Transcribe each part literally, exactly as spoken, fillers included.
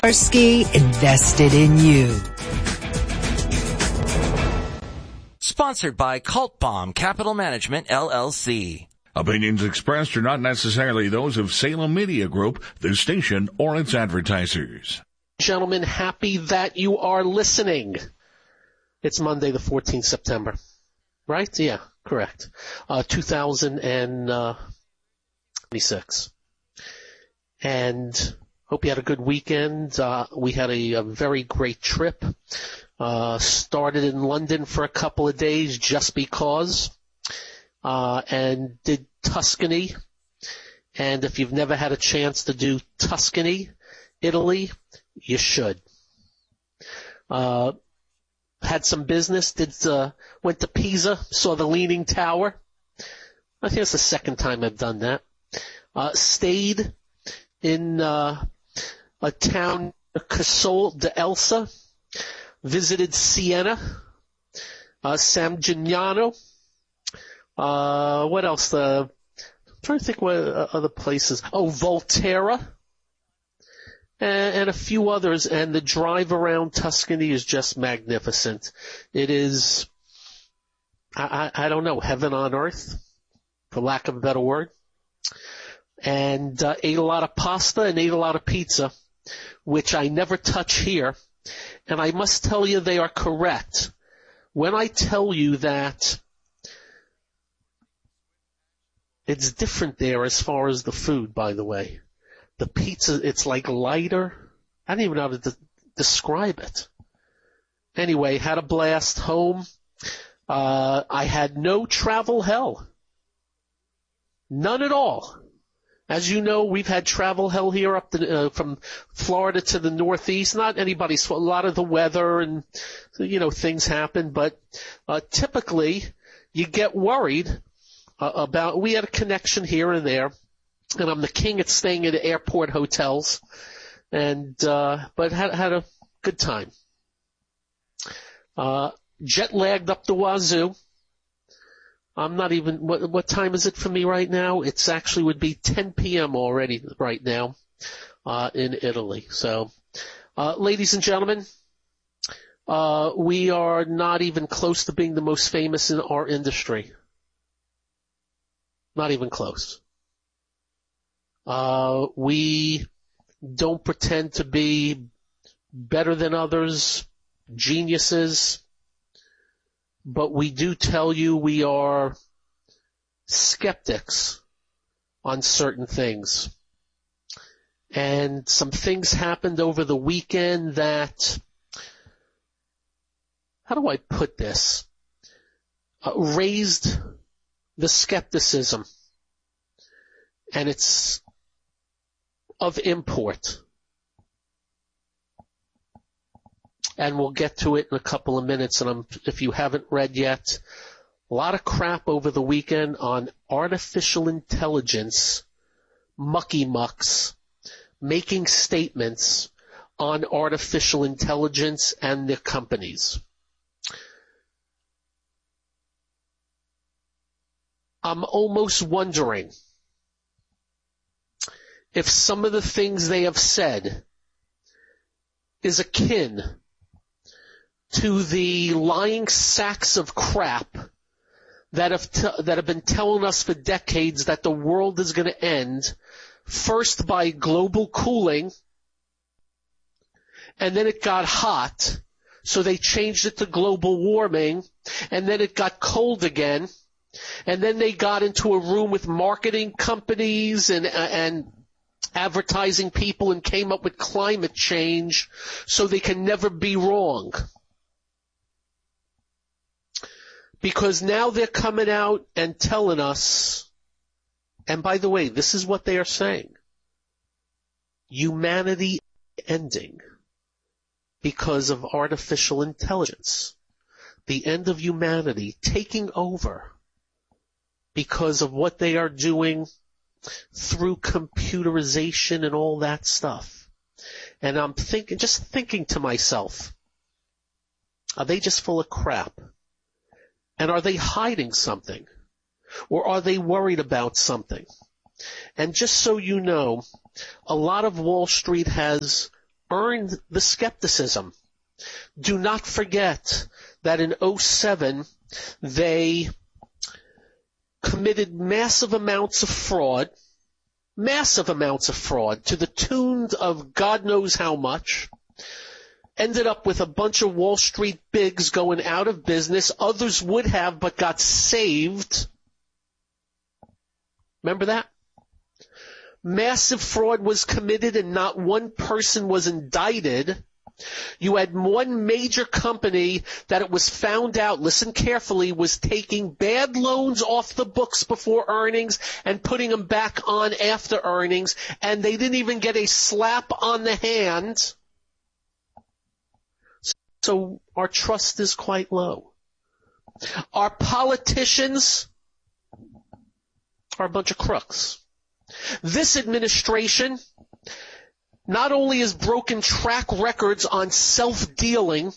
Ski invested in you. Sponsored by Cult Bomb Capital Management, L L C. Opinions expressed are not necessarily those of Salem Media Group, the station, or its advertisers. Gentlemen, happy that you are listening. It's Monday, the fourteenth of September. Right? Yeah, correct. Uh, two thousand twenty-six. And hope you had a good weekend. Uh, we had a, a very great trip. Uh, started in London for a couple of days just because. Uh, and did Tuscany. And if you've never had a chance to do Tuscany, Italy, you should. Uh, had some business, did, uh, went to Pisa, saw the Leaning Tower. I think it's the second time I've done that. Uh, stayed in, uh, a town, Casole d'Elsa, visited Siena, uh, San Gimignano, uh, what else, uh, I'm trying to think what uh, other places, oh, Volterra, and, and a few others, and the drive around Tuscany is just magnificent. It is, I, I, I don't know, heaven on earth, for lack of a better word. And uh, ate a lot of pasta and ate a lot of pizza, which I never touch here. And I must tell you they are correct when I tell you that it's different there as far as the food, by the way. The pizza, it's like lighter. I don't even know how to de- describe it. Anyway, had a blast home. Uh, I had no travel hell. None at all. As you know, we've had travel hell here up the, uh, from Florida to the Northeast. Not anybody's fault. A lot of the weather and, you know, things happen. But uh, typically, you get worried uh, about. We had a connection here and there, and I'm the king at staying at airport hotels. And uh, but had had a good time. Uh, jet lagged up the wazoo. I'm not even, what, what time is it for me right now? It's actually would be ten p.m. already right now, uh, in Italy. So, uh, ladies and gentlemen, uh, we are not even close to being the most famous in our industry. Not even close. Uh, we don't pretend to be better than others, geniuses. But we do tell you we are skeptics on certain things. And some things happened over the weekend that, how do I put this, uh, raised the skepticism. And it's of import. And we'll get to it in a couple of minutes. And I'm, if you haven't read yet, a lot of crap over the weekend on artificial intelligence, mucky mucks, making statements on artificial intelligence and their companies. I'm almost wondering if some of the things they have said is akin to the lying sacks of crap that have t- that have been telling us for decades that the world is going to end first by global cooling, and then it got hot, so they changed it to global warming, and then it got cold again, and then they got into a room with marketing companies and uh, and advertising people and came up with climate change so they can never be wrong. Because now they're coming out and telling us, and by the way, this is what they are saying, humanity ending because of artificial intelligence. The end of humanity taking over because of what they are doing through computerization and all that stuff. And I'm thinking, just thinking to myself, are they just full of crap? And are they hiding something? Or are they worried about something? And just so you know, a lot of Wall Street has earned the skepticism. Do not forget that in oh seven, they committed massive amounts of fraud, massive amounts of fraud to the tune of God knows how much, ended up with a bunch of Wall Street bigs going out of business. Others would have, but got saved. Remember that? Massive fraud was committed and not one person was indicted. You had one major company that it was found out, listen carefully, was taking bad loans off the books before earnings and putting them back on after earnings, and they didn't even get a slap on the hand. So our trust is quite low. Our politicians are a bunch of crooks. This administration not only has broken track records on self-dealing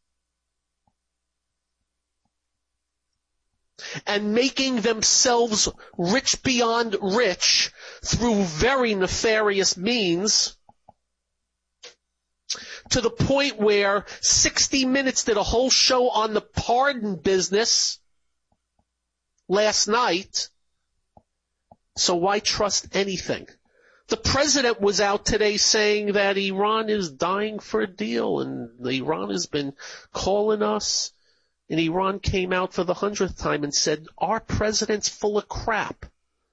and making themselves rich beyond rich through very nefarious means, to the point where sixty minutes did a whole show on the pardon business last night. So why trust anything? The president was out today saying that Iran is dying for a deal, and Iran has been calling us. And Iran came out for the hundredth time and said, our president's full of crap.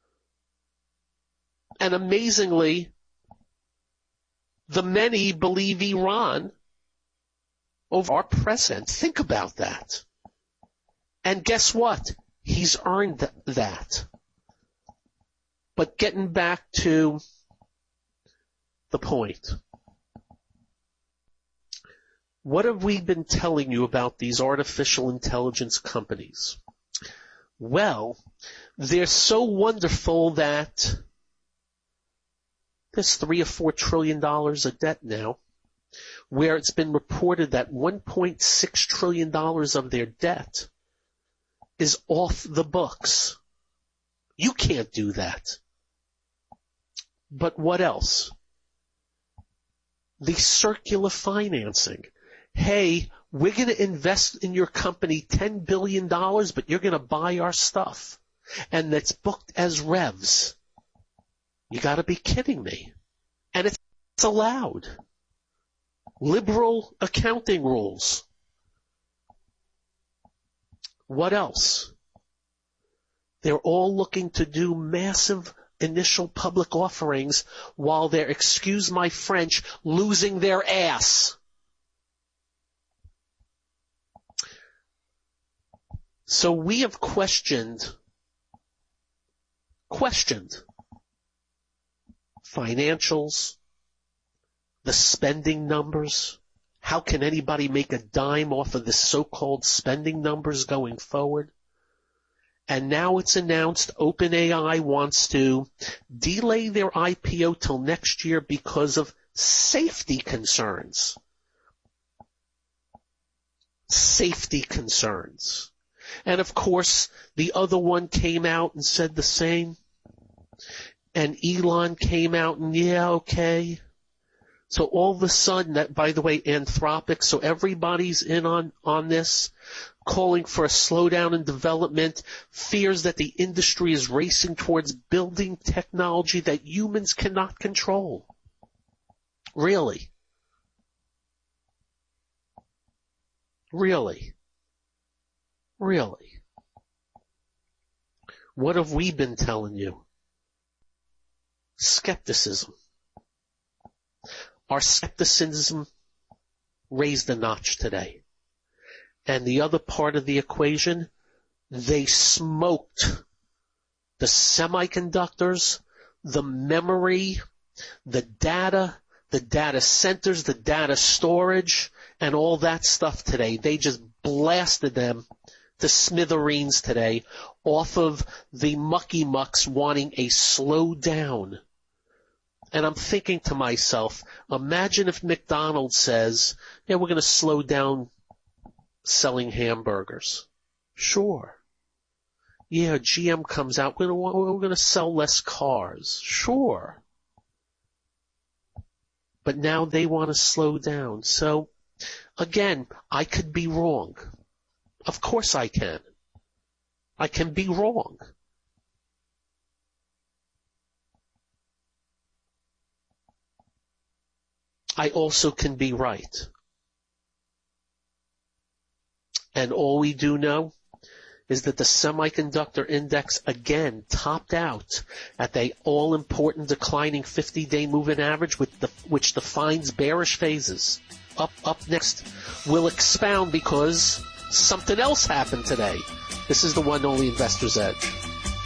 And amazingly, the many believe Iran over our president. Think about that. And guess what? He's earned th- that. But getting back to the point. What have we been telling you about these artificial intelligence companies? Well, they're so wonderful that there's three or four trillion dollars of debt now, where it's been reported that one point six trillion dollars of their debt is off the books. You can't do that. But what else? The circular financing. Hey, we're going to invest in your company ten billion dollars, but you're going to buy our stuff. And that's booked as revs. You got to be kidding me. And it's allowed. Liberal accounting rules. What else? They're all looking to do massive initial public offerings while they're, excuse my French, losing their ass. So we have questioned, questioned financials, the spending numbers. How can anybody make a dime off of the so-called spending numbers going forward? And now it's announced OpenAI wants to delay their I P O till next year because of safety concerns. Safety concerns. And of course, the other one came out and said the same. And Elon came out and, yeah, okay. So all of a sudden, that, by the way, Anthropic, so everybody's in on, on this, calling for a slowdown in development, fears that the industry is racing towards building technology that humans cannot control. Really? Really? Really? What have we been telling you? Skepticism. Our skepticism raised a notch today. And the other part of the equation, they smoked the semiconductors, the memory, the data, the data centers, the data storage, and all that stuff today. They just blasted them to smithereens today off of the mucky mucks wanting a slow down. And I'm thinking to myself, imagine if McDonald's says, yeah, we're going to slow down selling hamburgers. Sure. Yeah, G M comes out, we're going to sell less cars. Sure. but now they want to slow down. So, again, I could be wrong. Of course I can. I can be wrong. I also can be right. And all we do know is that the semiconductor index again topped out at the all-important declining fifty-day moving average, with the, which defines bearish phases. Up, up next, we'll expound because something else happened today. This is the One Only Investor's Edge.